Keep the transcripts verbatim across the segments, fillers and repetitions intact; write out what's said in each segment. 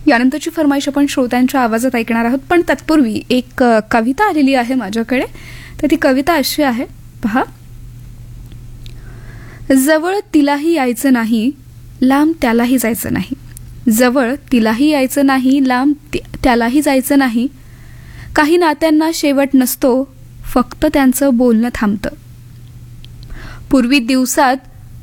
यानंतरची फरमाईश आपण श्रोत्यांच्या आवाजात ऐकणार आहोत, पण तत्पूर्वी एक अ, कविता आलेली आहे माझ्याकडे. तर ती कविता अशी आहे, पहा. जवळ तिलाही यायचं नाही, लांब त्यालाही जायचं नाही. जवळ तिलाही यायचं नाही, लांब त्यालाही जायचं नाही. काही नात्यांना शेवट नसतो, फक्त त्यांचं बोलणं थांबतं. पूर्वी दिवसात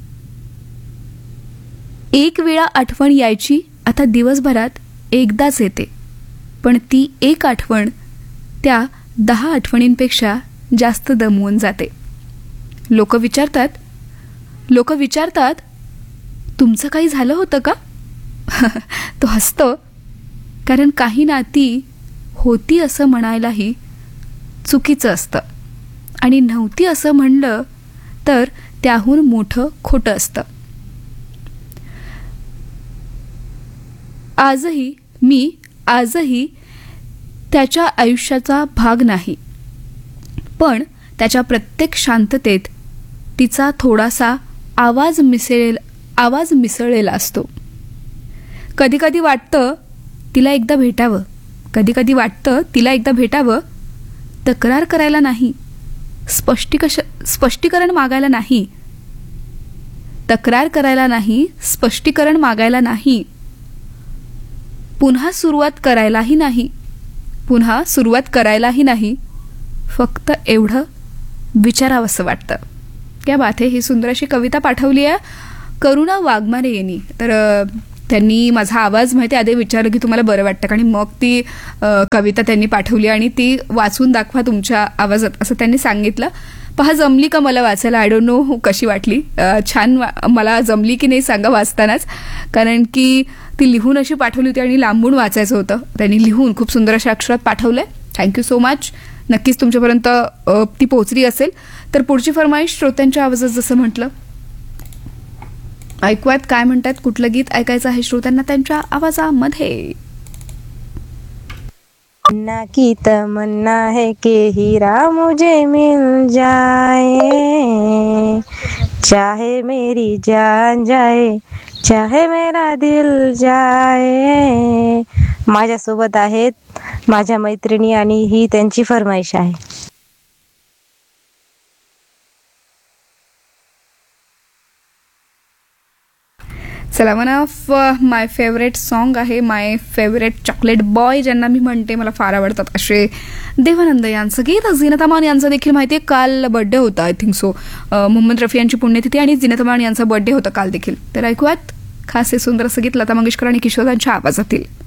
एक वेळा आठवण यायची, आता दिवसभरात एकदाच येते. पण ती एक आठवण त्या दहा आठवणींपेक्षा जास्त दमवून जाते. लोक विचारतात लोक विचारतात तुमचं काही झालं होतं का? तो हसतो, कारण काही नाती होती असं म्हणायलाही चुकीचं असतं, आणि नव्हती असं म्हणलं तर त्याहून मोठं खोटं असतं. आजही मी आजही त्याच्या आयुष्याचा भाग नाही, पण त्याच्या प्रत्येक शांततेत तिचा थोडासा आवाज मिसळेल आवाज मिसळलेला असतो. कधी कधी वाटतं तिला एकदा भेटावं, कधी कधी वाटतं तिला एकदा भेटावं. तक्रार करायला नाही, स्पष्टीकश स्पष्टीकरण मागायला नाही तक्रार करायला नाही स्पष्टीकरण मागायला नाही. पुन्हा सुरुवात करायलाही नाही पुन्हा सुरुवात करायलाही नाही फक्त एवढं विचारावंसं वाटतं. क्या बात आहे. ही सुंदर अशी कविता पाठवली आहे करुणा वाघमारे यांनी. तर त्यांनी माझा आवाज माहिती आधी विचारलं की तुम्हाला बरं वाटतं का, आणि मग ती कविता त्यांनी पाठवली आणि ती वाचून दाखवा तुमच्या आवाजात असं त्यांनी सांगितलं. पहा, जमली का मला वाचायला? आय डोंट नो कशी वाटली. छान मला जमली की नाही सांगा वाचतानाच, कारण की ती लिहून अशी पाठवली होती आणि लांबून वाचायचं होतं. त्यांनी लिहून खूप सुंदर अशा अक्षरात पाठवलंय. Thank you so much. नक्कीच तुमच्यापर्यंत ती पोहोचली असेल. तर पुढची फरमाईश श्रोत्यांच्या आवाजात जसं म्हटलं, ऐकूयात काय म्हणतात, कुठलं गीत ऐकायचं आहे श्रोत्यांना त्यांच्या आवाजामध्ये. ना की तमन्ना है कि हीरा मुझे मिल जाए, चाहे मेरी जान जाए, चाहे मेरा दिल जाए. माझ्यासोबत आहेत माझ्या मैत्रिणी आणि ही त्यांची फरमाईश आहे. चला, one of my favourite song आहे, माय फेवरेट चॉकलेट बॉय ज्यांना मी म्हणते, मला फार आवडतात असे देवानंद यांचं गीत. झीनत अमान यांचा देखील माहिती आहे काल बर्थडे होता, I think so. Mohammed Rafi यांची पुण्यतिथी आणि झीनत अमान यांचा बर्थडे होता काल देखील. तर ऐकूयात खास हे सुंदर असं गीत लता मंगेशकर आणि किशोरांच्या आवाजातील.